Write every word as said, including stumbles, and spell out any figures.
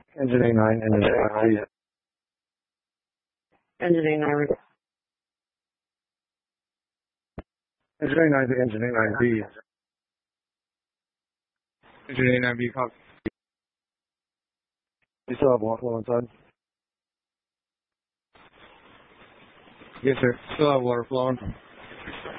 Engine A nine, engine A nine. Engine A nine. Engine A nine to engine A nine B. Engine A nine B, copy. You still have water flow inside? Yes, sir. Still have water flowing.